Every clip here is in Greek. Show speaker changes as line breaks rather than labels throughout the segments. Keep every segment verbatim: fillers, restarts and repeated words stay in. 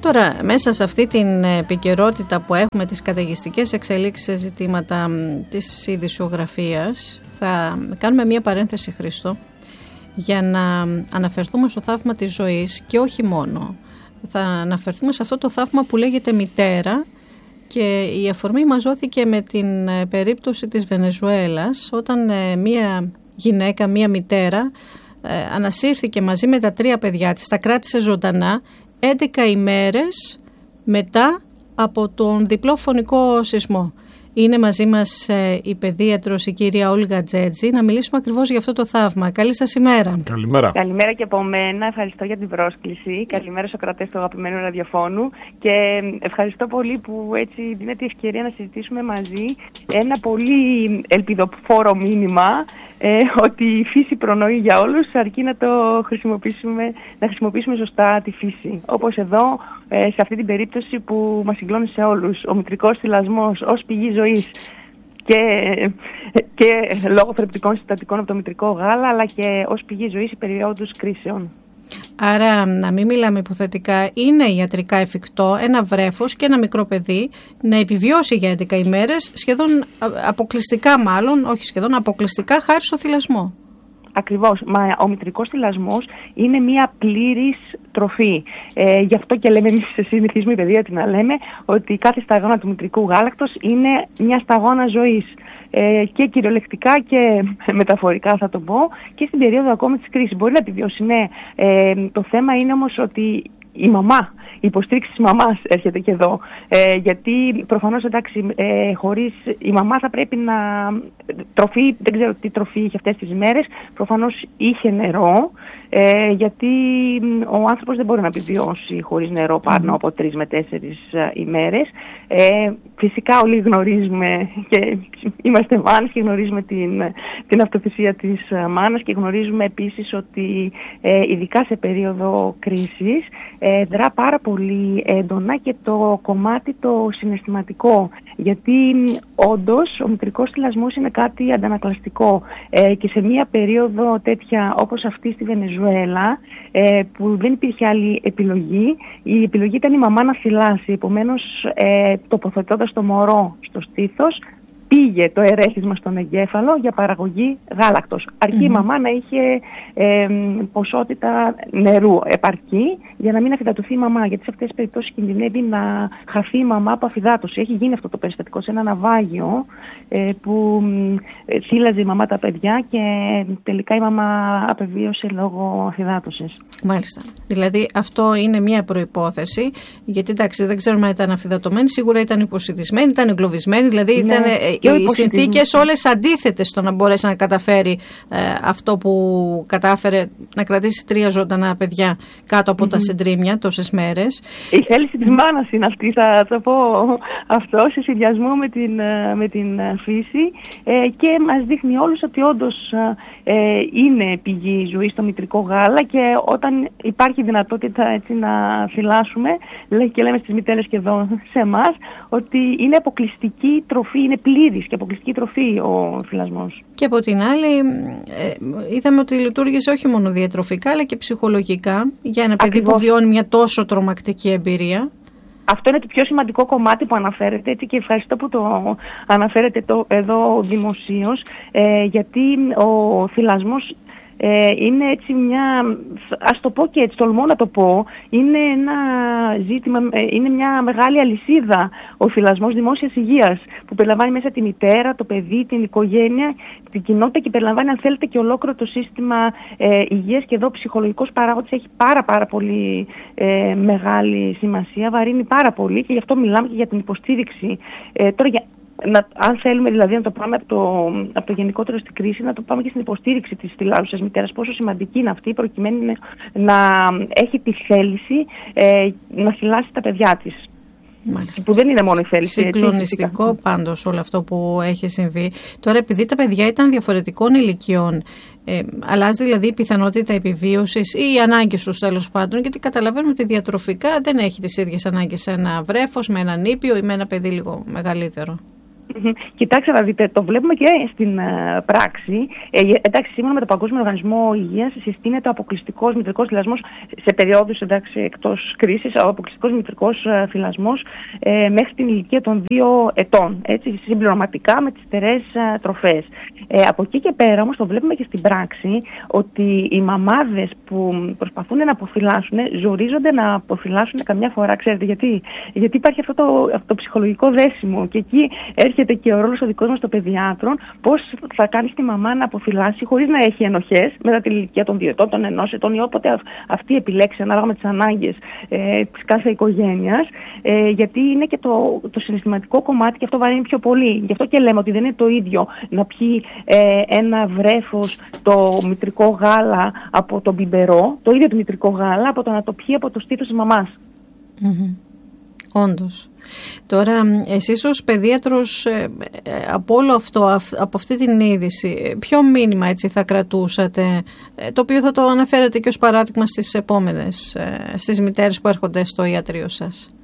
Τώρα, μέσα σε αυτή την επικαιρότητα που έχουμε, τις καταιγιστικές εξελίξεις σε ζητήματα της ειδησιογραφίας, θα κάνουμε μία παρένθεση, Χρήστο, για να αναφερθούμε στο θαύμα της ζωής και όχι μόνο. Θα αναφερθούμε σε αυτό το θαύμα που λέγεται μητέρα, και η αφορμή μας δόθηκε με την περίπτωση της Βενεζουέλας, όταν μία γυναίκα, μία μητέρα, ανασύρθηκε μαζί με τα τρία παιδιά της, τα κράτησε ζωντανά έντεκα ημέρες μετά από τον διπλό φωνικό σεισμό. Είναι μαζί μας ε, η παιδίατρος, η κυρία Όλγα Τζέτζη, να μιλήσουμε ακριβώς για αυτό το θαύμα. Καλή σας ημέρα.
Καλημέρα.
Καλημέρα και από μένα. Ευχαριστώ για την πρόσκληση. Καλημέρα στους ακροατές του αγαπημένου ραδιοφώνου. Και ευχαριστώ πολύ που έτσι δίνετε ευκαιρία να συζητήσουμε μαζί ένα πολύ ελπιδοφόρο μήνυμα, ε, ότι η φύση προνοεί για όλους, αρκεί να το χρησιμοποιήσουμε, να χρησιμοποιήσουμε σωστά τη φύση. Όπως εδώ, ε, σε αυτή την περίπτωση που μας συγκλώνει σε όλους, ο μητρικός θυλασμός ως πηγή ζωής και, και λόγω θρεπτικών συστατικών από το μητρικό γάλα, αλλά και ως πηγή ζωής σε περιόδους κρίσεων.
Άρα, να μην μιλάμε υποθετικά, είναι ιατρικά εφικτό ένα βρέφος και ένα μικρό παιδί να επιβιώσει για έντεκα ημέρες, σχεδόν αποκλειστικά μάλλον, όχι σχεδόν αποκλειστικά, χάρη στο θυλασμό.
Ακριβώς. Μα ο μητρικός θυλασμός είναι μια πλήρης τροφή. Ε, γι' αυτό και λέμε εμείς σε συνηθισμή παιδεία να λέμε ότι κάθε σταγόνα του μητρικού γάλακτος είναι μια σταγόνα ζωής. Ε, και κυριολεκτικά και μεταφορικά θα το πω, και στην περίοδο ακόμη της κρίσης. Μπορεί να επιβιώσει, ναι. Ε, το θέμα είναι όμως ότι η μαμά, η υποστήριξη της μαμάς έρχεται και εδώ. Ε, γιατί προφανώς, εντάξει, ε, χωρίς η μαμά θα πρέπει να... Τροφή, δεν ξέρω τι τροφή είχε αυτές τις μέρες, προφανώς είχε νερό, ε, γιατί ο άνθρωπος δεν μπορεί να επιβιώσει χωρίς νερό πάνω από τρεις με τέσσερις ημέρες. Ε, φυσικά όλοι γνωρίζουμε και είμαστε μάνες και γνωρίζουμε την, την αυτοθυσία της μάνας, και γνωρίζουμε επίσης ότι ε, ειδικά σε περίοδο κρίσης ε, δρά πάρα πολύ έντονα και το κομμάτι το συναισθηματικό, γιατί όντως ο μητρικός θυλασμός είναι κάτι αντανακλαστικό, ε, και σε μια περίοδο τέτοια όπως αυτή στη Βενεζουέλα, ε, που δεν υπήρχε άλλη επιλογή, η επιλογή ήταν η μαμά να θυλάσει. Επομένως, ε, τοποθετώντας το μωρό στο στήθος, πήγε το ερέθισμα στον εγκέφαλο για παραγωγή γάλακτος. Αρκεί mm-hmm. η μαμά να είχε ε, ποσότητα νερού επαρκή για να μην αφυδατωθεί η μαμά. Γιατί σε αυτές τις περιπτώσεις κινδυνεύει να χαθεί η μαμά από αφυδάτωση. Έχει γίνει αυτό το περιστατικό σε ένα ναυάγιο ε, που ε, θύλαζε η μαμά τα παιδιά και τελικά η μαμά απεβίωσε λόγω αφυδάτωσης. Μάλιστα.
Δηλαδή αυτό είναι μια προϋπόθεση, γιατί εντάξει, δεν ξέρουμε αν ήταν αφυδατωμένη, σίγουρα ήταν υποσιτισμένη, ήταν εγκλωβισμένη, δηλαδή ναι. ήταν... Οι συνθήκες όλες αντίθετες στο να μπορέσει να καταφέρει ε, αυτό που κατάφερε, να κρατήσει τρία ζωντανά παιδιά κάτω από mm-hmm. τα συντρίμμια τόσες μέρες.
Η θέληση της μάνας είναι αυτή, θα το πω αυτό, σε συνδυασμό με την, με την φύση, ε, και μας δείχνει όλους ότι όντως ε, είναι πηγή ζωή στο μητρικό γάλα, και όταν υπάρχει δυνατότητα έτσι να θυλάσουμε, λέει και λέμε στις μητέρες και εδώ σε εμάς, ότι είναι αποκλειστική τροφή, είναι πλήρης και αποκλειστική τροφή ο θυλασμός.
Και από την άλλη, ε, είδαμε ότι λειτουργήσε όχι μόνο διατροφικά, αλλά και ψυχολογικά για ένα παιδί Ακριβώς. που βιώνει μια τόσο τρομακτική εμπειρία.
Αυτό είναι το πιο σημαντικό κομμάτι που αναφέρεται, έτσι, και ευχαριστώ που το αναφέρετε το, εδώ δημοσίως, ε, γιατί ο θυλασμός Ε, είναι έτσι μια, ας το πω και έτσι, τολμώ να το πω, είναι ένα ζήτημα, είναι μια μεγάλη αλυσίδα ο θυλασμός δημόσιας υγείας, που περιλαμβάνει μέσα τη μητέρα, το παιδί, την οικογένεια, την κοινότητα, και περιλαμβάνει, αν θέλετε, και ολόκληρο το σύστημα ε, υγείας, και εδώ ο ψυχολογικός παράγοντας έχει πάρα πάρα πολύ ε, μεγάλη σημασία, βαρύνει πάρα πολύ, και γι' αυτό μιλάμε και για την υποστήριξη. Ε, τώρα για Να, αν θέλουμε δηλαδή να το πάμε από το, από το γενικότερο στην κρίση, να το πάμε και στην υποστήριξη της θυλάζουσας μητέρας, πόσο σημαντική είναι αυτή, προκειμένου να έχει τη θέληση ε, να θυλάσει τα παιδιά της.
Μάλιστα.
Που δεν είναι μόνο η θέληση.
Συγκλονιστικό πάντως όλο αυτό που έχει συμβεί. Τώρα, επειδή τα παιδιά ήταν διαφορετικών ηλικιών, ε, αλλάζει δηλαδή η πιθανότητα επιβίωσης ή οι ανάγκες τους, τέλος πάντων, γιατί καταλαβαίνουμε ότι διατροφικά δεν έχει τις ίδιες ανάγκες σε ένα βρέφος, με έναν ήπιο ή με ένα παιδί λίγο μεγαλύτερο.
Κοιτάξτε να δείτε, το βλέπουμε και στην uh, πράξη. Ε, εντάξει, σύμφωνα με το Παγκόσμιο Οργανισμό Υγείας, συστήνεται ο αποκλειστικός μητρικός θυλασμός σε περιόδους εκτός κρίσης, ο αποκλειστικός μητρικός uh, θυλασμός ε, μέχρι την ηλικία των δύο ετών. Έτσι, συμπληρωματικά με τις στερεές uh, τροφές. Ε, από εκεί και πέρα όμως το βλέπουμε και στην πράξη ότι οι μαμάδες που προσπαθούν να αποφυλάσσουν ζορίζονται να αποφυλάσσουν καμιά φορά. Ξέρετε γιατί? Γιατί υπάρχει αυτό το, αυτό το ψυχολογικό δέσιμο και εκεί έρχεται και ο ρόλος ο δικός μας των παιδιάτρων, πώς θα κάνει τη μαμά να αποφυλάσσει χωρίς να έχει ενοχές μετά την ηλικία των δύο ετών, των ενός ετών ή όποτε αυτή επιλέξει ανάλογα με τις ανάγκες ε, της κάθε οικογένειας, ε, γιατί είναι και το, το συναισθηματικό κομμάτι και αυτό βαρύνει πιο πολύ. Γι' αυτό και λέμε ότι δεν είναι το ίδιο να πιει ε, ένα βρέφος το μητρικό γάλα από τον μπιμπερό, το ίδιο το μητρικό γάλα, από το να το πιει από το στήθος της μαμάς.
Mm-hmm. Όντως. Τώρα, εσείς ως παιδίατρος, από όλο αυτό, από αυτή την είδηση, ποιο μήνυμα έτσι θα κρατούσατε, το οποίο θα το αναφέρετε και ως παράδειγμα στις επόμενες, στις μητέρες που έρχονται στο ιατρείο σας?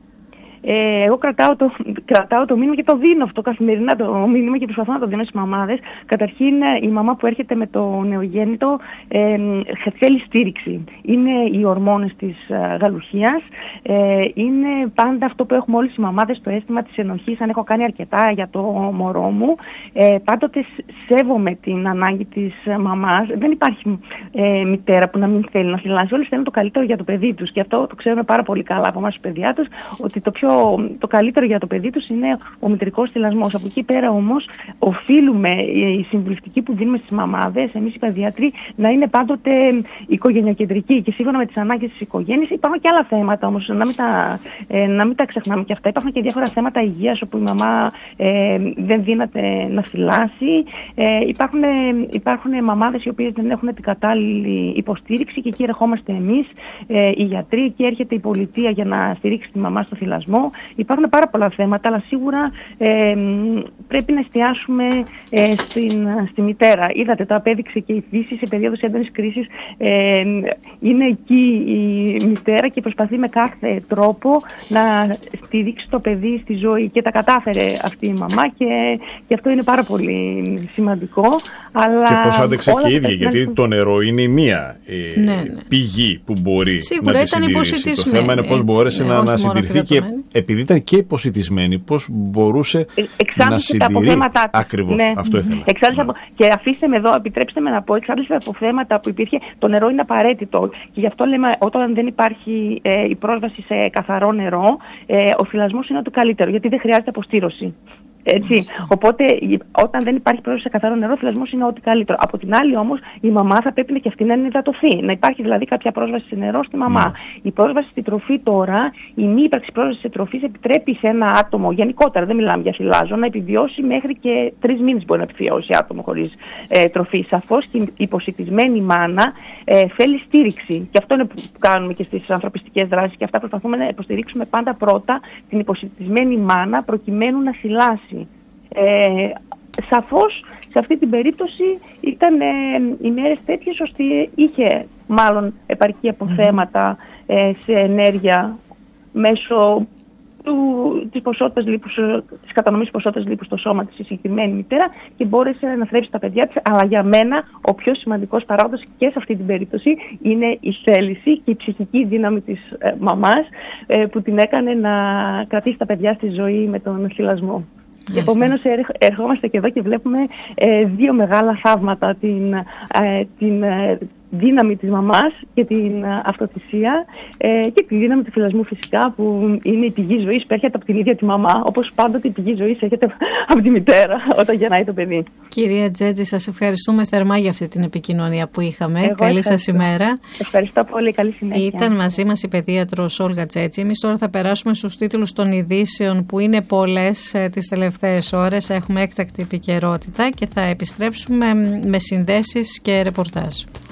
Ε, εγώ κρατάω το, κρατάω το μήνυμα και το δίνω αυτό καθημερινά το μήνυμα και προσπαθώ να το δίνω στις μαμάδες. Καταρχήν, η μαμά που έρχεται με το νεογέννητο ε, θέλει στήριξη. Είναι οι ορμόνες της ε, γαλουχίας. Ε, είναι πάντα αυτό που έχουμε όλες οι μαμάδες, το αίσθημα της ενοχής, αν έχω κάνει αρκετά για το μωρό μου. Ε, πάντοτε σέβομαι την ανάγκη της μαμάς. Δεν υπάρχει ε, μητέρα που να μην θέλει να θυλάσει. Όλες θέλουν το καλύτερο για το παιδί τους. Και αυτό το ξέρουμε πάρα πολύ καλά από εμάς τους παιδιάτες, ότι το πιο το καλύτερο για το παιδί τους είναι ο μητρικός θυλασμός. Από εκεί πέρα όμως οφείλουμε η συμβουλευτική που δίνουμε στις μαμάδες, εμείς οι παιδιάτροι, να είναι πάντοτε οικογενειακεντρικοί και σύμφωνα με τις ανάγκες της οικογένειας. Υπάρχουν και άλλα θέματα όμως, να μην τα, ε, να μην τα ξεχνάμε και αυτά. Υπάρχουν και διάφορα θέματα υγείας όπου η μαμά ε, δεν δύναται να θυλάσει. Ε, υπάρχουν, υπάρχουν μαμάδες οι οποίες δεν έχουν την κατάλληλη υποστήριξη και εκεί ερχόμαστε εμείς, ε, οι γιατροί, και έρχεται η πολιτεία για να στηρίξει τη μαμά στο θυλασμό. Υπάρχουν πάρα πολλά θέματα, αλλά σίγουρα ε, πρέπει να εστιάσουμε ε, στην, στη μητέρα. Είδατε, το απέδειξε και η φύση σε περίοδος έντονης κρίσης. Ε, είναι εκεί η μητέρα και προσπαθεί με κάθε τρόπο να στηρίξει το παιδί στη ζωή. Και τα κατάφερε αυτή η μαμά και, και αυτό είναι πάρα πολύ σημαντικό. Αλλά
και πώς άντεξε και η ίδια, γιατί το νερό είναι η μία ε, ναι, ναι. πηγή που μπορεί
σίγουρα
να τη συντηρήσει. Το θέμα είναι πώς μπόρεσε ναι, να, να συντηρηθεί και επειδή ήταν και υποσιτισμένη, πώς μπορούσε
εξάντλησε
να συντηρεί. Ακριβώς,
ναι.
αυτό ήθελα.
Ναι. Από... Και αφήστε με εδώ, επιτρέψτε με να πω, εξάντλησε από θέματα που υπήρχε. Το νερό είναι απαραίτητο. Και γι' αυτό λέμε, όταν δεν υπάρχει ε, η πρόσβαση σε καθαρό νερό, ε, ο θυλασμός είναι το καλύτερο, γιατί δεν χρειάζεται αποστήρωση. Έτσι. Οπότε, όταν δεν υπάρχει πρόσβαση σε καθαρό νερό, ο θυλασμός είναι ό,τι καλύτερο. Από την άλλη, όμως, η μαμά θα πρέπει και αυτή να υδατωθεί. Να υπάρχει δηλαδή κάποια πρόσβαση σε νερό στη μαμά. Mm. Η πρόσβαση στη τροφή τώρα, η μη ύπαρξη πρόσβαση σε τροφή επιτρέπει σε ένα άτομο, γενικότερα δεν μιλάμε για θυλάζω, να επιβιώσει μέχρι και τρεις μήνες μπορεί να επιβιώσει άτομο χωρίς ε, τροφή. Σαφώς και η υποσιτισμένη μάνα ε, θέλει στήριξη. Και αυτό είναι που κάνουμε και στις ανθρωπιστικές δράσεις. Και αυτά προσπαθούμε να υποστηρίξουμε πάντα πρώτα την υποσιτισμένη μάνα προκειμένου να θυλάσει. Ε, σαφώς σε αυτή την περίπτωση ήταν ε, οι μέρες τέτοιες ώστε είχε μάλλον επαρκή αποθέματα ε, σε ενέργεια μέσω του, της ποσότητας λίπους, της κατανομής ποσότητας λίπους στο σώμα της η συγκεκριμένη μητέρα και μπόρεσε να θρέψει τα παιδιά της. Αλλά για μένα ο πιο σημαντικός παράγοντας και σε αυτή την περίπτωση είναι η θέληση και η ψυχική δύναμη της ε, μαμάς ε, που την έκανε να κρατήσει τα παιδιά στη ζωή με τον θυλασμό. Και επομένως ερχόμαστε και εδώ και βλέπουμε ε, δύο μεγάλα θαύματα, την, ε, την ε, δύναμη της μαμάς και την ε, αυτοθυσία ε, και τη δύναμη του θυλασμού φυσικά, που είναι η πηγή ζωής που έρχεται από την ίδια τη μαμά, όπως πάντοτε η πηγή ζωής έρχεται από τη μητέρα όταν γεννάει το παιδί.
Κυρία Τζέτζη, σας ευχαριστούμε θερμά για αυτή την επικοινωνία που είχαμε. Εγώ καλή σας ημέρα.
Ευχαριστώ πολύ, καλή συνέχεια.
Ήταν μαζί μας η παιδίατρος Όλγα Τζέτζη. Εμείς τώρα θα περάσουμε στους τίτλους των ειδήσεων που είναι πολλές ε, τις τελευταίες ώρες. Έχουμε έκτακτη επικαιρότητα και θα επιστρέψουμε με συνδέσεις και ρεπορτάζ.